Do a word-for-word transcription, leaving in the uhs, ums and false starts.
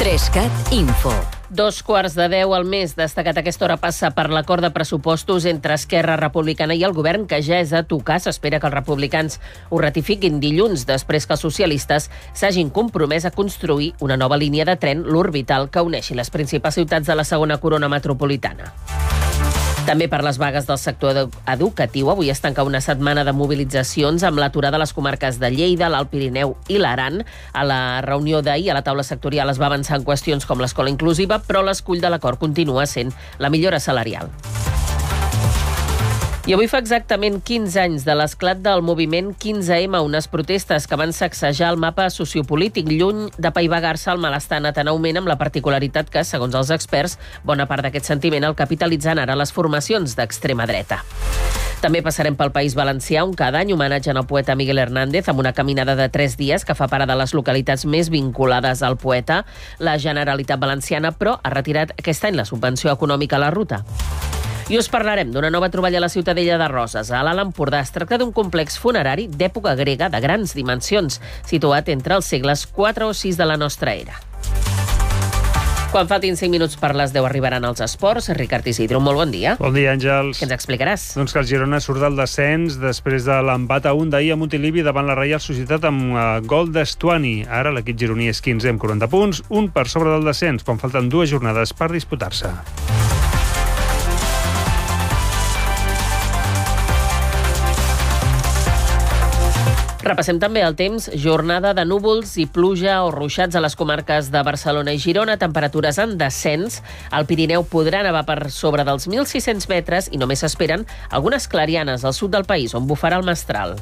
Trescat Info. Dos quarts de deu al mes, destacat a aquesta hora passa per l'acord de pressupostos entre Esquerra Republicana i el govern, que ja és a tocar. S'espera que els republicans ho ratifiquin dilluns, després que els socialistes s'hagin compromès a construir una nova línia de tren, l'Orbital, que uneixi les principals ciutats de la segona corona metropolitana. També per les vagues del sector edu educatiu. Avui es tanca una setmana de mobilitzacions amb l'aturada a les comarques de Lleida, l'Alt Pirineu i l'Aran. A la reunió d'ahir, a la taula sectorial, es va avançar en qüestions com l'escola inclusiva, però l'escull de l'acord continua sent la millora salarial. I avui fa exactament quinze anys de l'esclat del moviment quinze ema, unes protestes que van sacsejar el mapa sociopolític, lluny d'apaivagar-se. El malestar ha anat en augment, amb la particularitat que, segons els experts, bona part d'aquest sentiment el capitalitzen ara les formacions d'extrema dreta. També passarem pel País Valencià, on cada any homenatgen al poeta Miguel Hernández amb una caminada de tres dies que fa parada a les localitats més vinculades al poeta. La Generalitat Valenciana, però, ha retirat aquest any la subvenció econòmica a la ruta. I us parlarem d'una nova troballa a la Ciutadella de Roses, a l'Alt Empordà. Es tracta d'un complex funerari d'època grega de grans dimensions, situat entre els segles quatre o sis de la nostra era. Quan faltin cinc minuts per les deu arribaran els esports. Ricard Isidro, molt bon dia. Bon dia, Àngels. Què ens explicaràs? Doncs que el Girona surt del descens després de l'empat a un d'ahir a Montilivi davant la Reial Societat amb uh, gol d'Estuani. Ara l'equip gironí és quinze amb quaranta punts, un per sobre del descens, quan falten dues jornades per disputar-se. Repassem també el temps. Jornada de núvols i pluja o ruixats a les comarques de Barcelona i Girona. Temperatures en descens. Al Pirineu podrà nevar per sobre dels mil sis-cents metres i només s'esperen algunes clarianes al sud del país, on bufarà el mestral.